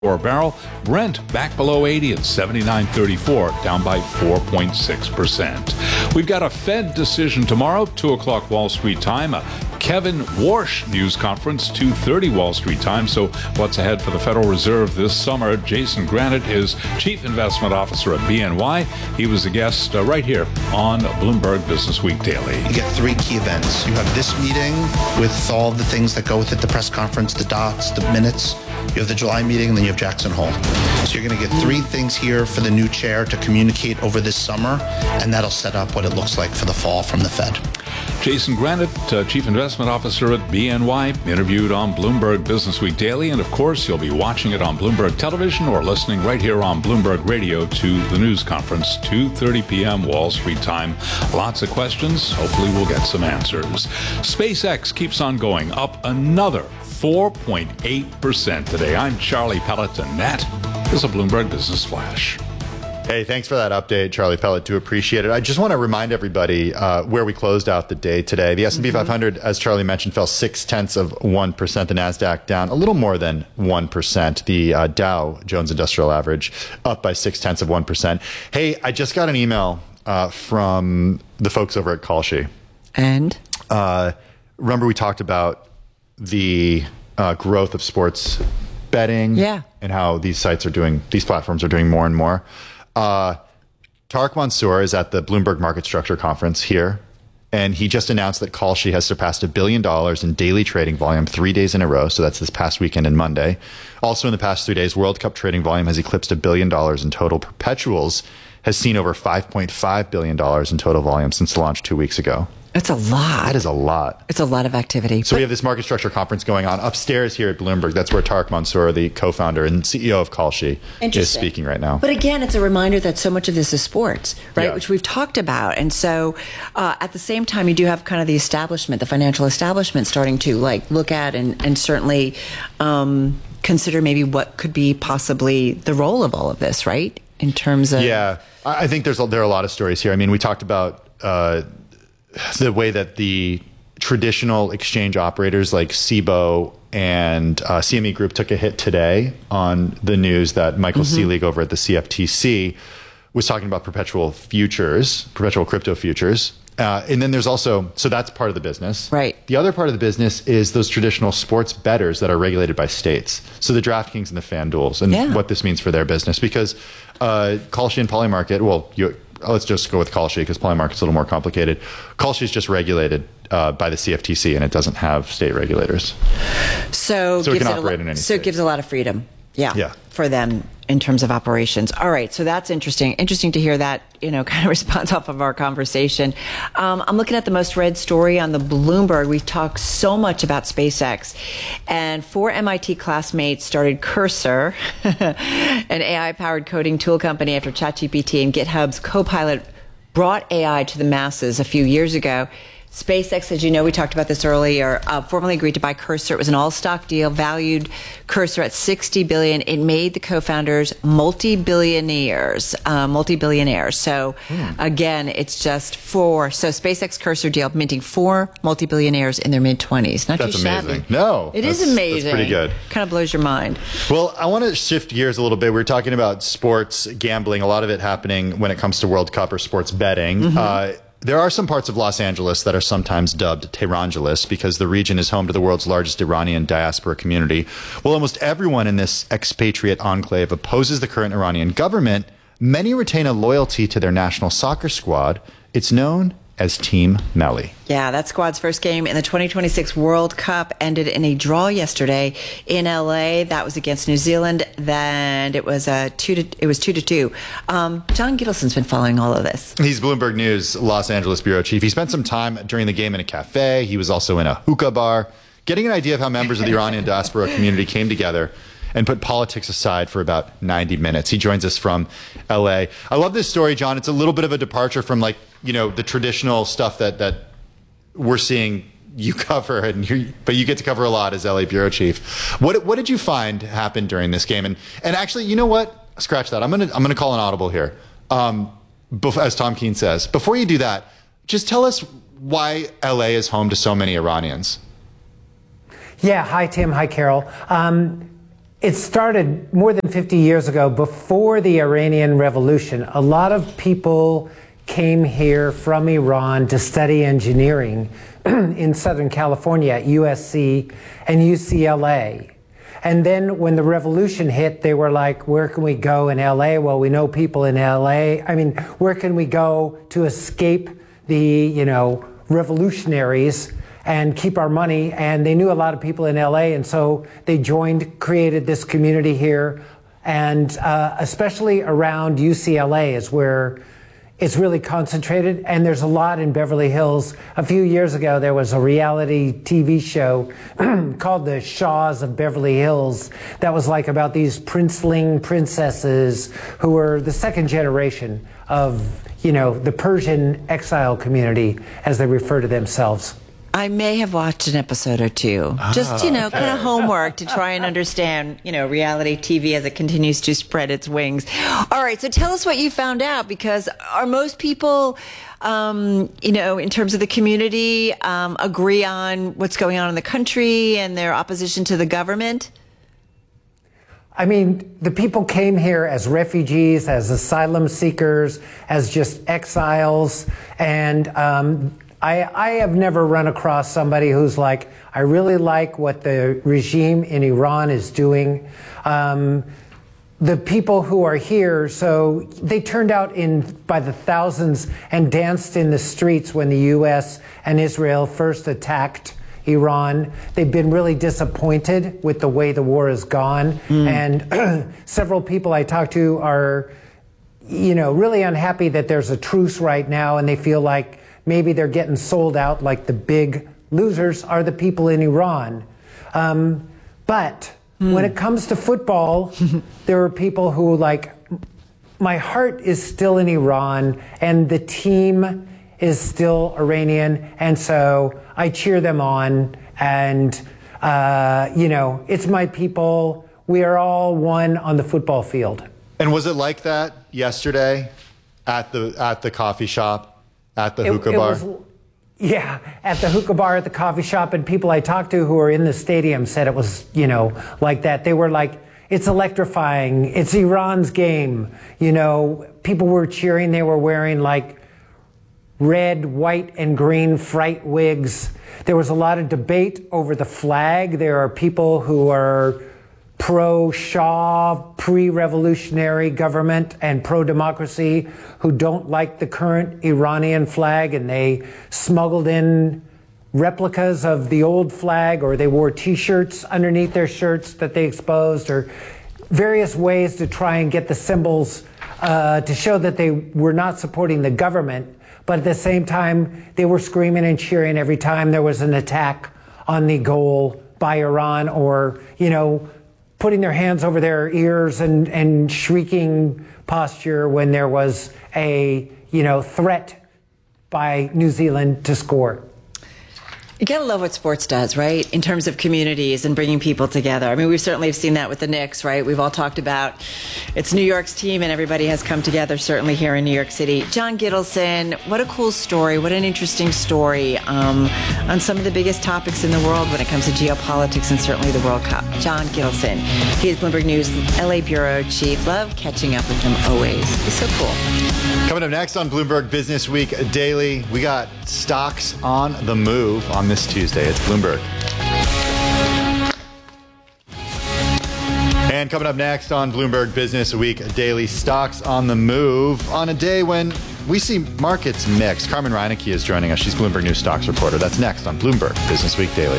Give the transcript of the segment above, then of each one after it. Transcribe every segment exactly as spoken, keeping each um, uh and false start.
a barrel. Brent back below eighty at seventy-nine thirty-four, down by four point six percent. We've got a Fed decision tomorrow, two o'clock Wall Street time. A Kevin Warsh news conference, two thirty Wall Street time. So what's ahead for the Federal Reserve this summer? Jason Granite is Chief Investment Officer at B N Y. He was a guest uh, right here on Bloomberg Business Week Daily. You get three key events. You have this meeting with all the things that go with it, the press conference, the docs, the minutes. You have the July meeting, and then you have Jackson Hole. So you're going to get three things here for the new chair to communicate over this summer, and that'll set up what it looks like for the fall from the Fed. Jason Granite, uh, Chief Investment Officer at B N Y, interviewed on Bloomberg Business Week Daily. And, of course, you'll be watching it on Bloomberg Television or listening right here on Bloomberg Radio to the news conference, two thirty p.m. Wall Street time. Lots of questions. Hopefully we'll get some answers. SpaceX keeps on going, up another four point eight percent today. I'm Charlie Pellet, and that is a Bloomberg Business Flash. Hey, thanks for that update, Charlie Pellet. Do appreciate it. I just want to remind everybody uh, where we closed out the day today. The S and P mm-hmm. five hundred, as Charlie mentioned, fell six tenths of one percent. The NASDAQ down a little more than one percent. The uh, Dow Jones Industrial Average up by six tenths of one percent. Hey, I just got an email uh, from the folks over at Kalshi. And? Uh, remember we talked about the uh, growth of sports betting, yeah, and how these sites are doing, these platforms are doing more and more. Uh, Tarek Mansour is at the Bloomberg Market Structure Conference here, and he just announced that Kalshi has surpassed a billion dollars in daily trading volume three days in a row. So that's this past weekend and Monday. Also in the past three days, World Cup trading volume has eclipsed a billion dollars in total. Perpetuals has seen over five point five billion dollars in total volume since the launch two weeks ago. It's a lot. That is a lot. It's a lot of activity. So but we have this market structure conference going on upstairs here at Bloomberg. That's where Tarek Mansour, the co-founder and C E O of Kalshi, is speaking right now. But again, it's a reminder that so much of this is sports, right? Yeah. Which we've talked about. And so uh, at the same time, you do have kind of the establishment, the financial establishment starting to like look at and, and certainly um, consider maybe what could be possibly the role of all of this, right? In terms of... Yeah, I think there's a, there are a lot of stories here. I mean, we talked about... Uh, the way that the traditional exchange operators like C B O and uh, C M E Group took a hit today on the news that Michael mm-hmm. Seelig over at the C F T C was talking about perpetual futures, perpetual crypto futures. Uh, and then there's also, so that's part of the business. Right. The other part of the business is those traditional sports bettors that are regulated by states. So the DraftKings and the FanDuels and yeah. what this means for their business. Because uh, Kalshi and Polymarket, well, you let's just go with Kalshi because Polymarket's a little more complicated. Kalshi is just regulated uh, by the C F T C, and it doesn't have state regulators. So, so it gives can it operate a, in any So state. it gives a lot of freedom, yeah, yeah, for them in terms of operations. All right, so that's interesting. Interesting to hear that, you know, kind of response off of our conversation. Um, I'm looking at the most read story on the Bloomberg. We've talked so much about SpaceX, and four M I T classmates started Cursor, an A I-powered coding tool company after ChatGPT and GitHub's Copilot brought A I to the masses a few years ago. SpaceX, as you know, we talked about this earlier, uh, formally agreed to buy Cursor. It was an all-stock deal, valued Cursor at sixty billion dollars. It made the co-founders multi-billionaires, uh, multi-billionaires. So, hmm. again, it's just four. So SpaceX Cursor deal, minting four multi-billionaires in their mid-twenties. Not that's too shabby. Amazing. No. It is amazing. That's pretty good. Kind of blows your mind. Well, I want to shift gears a little bit. We were talking about sports gambling, a lot of it happening when it comes to World Cup or sports betting. Mm-hmm. Uh, There are some parts of Los Angeles that are sometimes dubbed Tehrangeles because the region is home to the world's largest Iranian diaspora community. Well, almost everyone in this expatriate enclave opposes the current Iranian government. Many retain a loyalty to their national soccer squad. It's known as Team Melli. Yeah, that squad's first game in the twenty twenty-six World Cup ended in a draw yesterday in L A. That was against New Zealand. Then it was a two to it was two to two. Um, John Gittleson's been following all of this. He's Bloomberg News Los Angeles bureau chief. He spent some time during the game in a cafe. He was also in a hookah bar, getting an idea of how members of the Iranian diaspora community came together and put politics aside for about ninety minutes. He joins us from L A. I love this story, John. It's a little bit of a departure from, like, you know, the traditional stuff that that we're seeing you cover, and you but you get to cover a lot as L A bureau chief. What what did you find happened during this game? And and actually, you know what? Scratch that. I'm gonna I'm gonna call an audible here. Um, bef- as Tom Keene says. Before you do that, just tell us why L A is home to so many Iranians. Yeah. Hi, Tim. Hi, Carol. Um, it started more than fifty years ago, before the Iranian Revolution. A lot of people came here from Iran to study engineering in Southern California at U S C and U C L A. And then when the revolution hit, they were like, where can we go in L A? Well, we know people in L A. I mean, where can we go to escape the, you know, revolutionaries and keep our money? And they knew a lot of people in L A, and so they joined, created this community here. And uh, especially around U C L A is where it's really concentrated, and there's a lot in Beverly Hills. A few years ago, there was a reality T V show called The Shaws of Beverly Hills that was like about these princeling princesses who were the second generation of, you know, the Persian exile community, as they refer to themselves. I may have watched an episode or two. Just, you know, kind of homework to try and understand, you know, reality T V as it continues to spread its wings. All right, so tell us what you found out, because are most people, um, you know, in terms of the community, um, agree on what's going on in the country and their opposition to the government? I mean, the people came here as refugees, as asylum seekers, as just exiles, and um, I, I have never run across somebody who's like, I really like what the regime in Iran is doing. Um, the people who are here, so they turned out in by the thousands and danced in the streets when the U S and Israel first attacked Iran. They've been really disappointed with the way the war has gone. Mm. And several people I talked to are, you know, really unhappy that there's a truce right now, and they feel like maybe they're getting sold out, like the big losers are the people in Iran. Um, but mm. when it comes to football, there are people who like, my heart is still in Iran and the team is still Iranian. And so I cheer them on, and, uh, you know, it's my people. We are all one on the football field. And was it like that yesterday at the, at the coffee shop? At the hookah it, it bar? Was, yeah, at the hookah bar, at the coffee shop, and people I talked to who were in the stadium said it was, you know, like that. They were like, it's electrifying. It's Iran's game. You know, people were cheering. They were wearing like red, white, and green fright wigs. There was a lot of debate over the flag. There are people who are pro-Shah, pre-revolutionary government and pro-democracy who don't like the current Iranian flag, and they smuggled in replicas of the old flag, or they wore T-shirts underneath their shirts that they exposed, or various ways to try and get the symbols uh, to show that they were not supporting the government, but at the same time, they were screaming and cheering every time there was an attack on the goal by Iran, or, you know, putting their hands over their ears and, and shrieking posture when there was a, you know, threat by New Zealand to score. You gotta love what sports does, right? In terms of communities and bringing people together. I mean, we certainly have seen that with the Knicks, right? We've all talked about it's New York's team, and everybody has come together, certainly here in New York City. John Gittleson, what a cool story. What an interesting story um, on some of the biggest topics in the world when it comes to geopolitics and certainly the World Cup. John Gittleson, he is Bloomberg News L A Bureau Chief. Love catching up with him always. He's so cool. Coming up next on Bloomberg Business Week Daily, we got stocks on the move on this Tuesday. It's Bloomberg. And coming up next on Bloomberg Business Week Daily, stocks on the move on a day when we see markets mixed. Carmen Reinecke is joining us. She's Bloomberg News stocks reporter. That's next on Bloomberg Business Week Daily.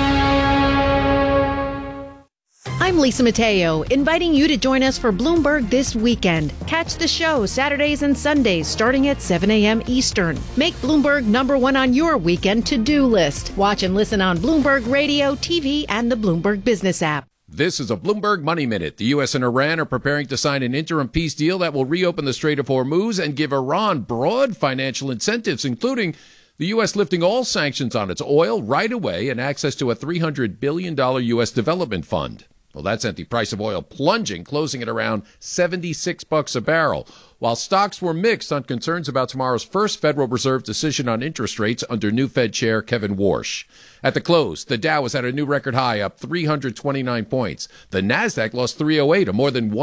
I'm Lisa Mateo, inviting you to join us for Bloomberg This Weekend. Catch the show Saturdays and Sundays starting at seven a.m. Eastern. Make Bloomberg number one on your weekend to-do list. Watch and listen on Bloomberg Radio, T V, and the Bloomberg Business app. This is a Bloomberg Money Minute. The U S and Iran are preparing to sign an interim peace deal that will reopen the Strait of Hormuz and give Iran broad financial incentives, including the U S lifting all sanctions on its oil right away and access to a three hundred billion dollars U S development fund. Well, that sent the price of oil plunging, closing at around seventy-six bucks a barrel. While stocks were mixed on concerns about tomorrow's first Federal Reserve decision on interest rates under new Fed Chair Kevin Warsh. At the close, the Dow was at a new record high, up three hundred twenty-nine points. The Nasdaq lost three oh eight, a more than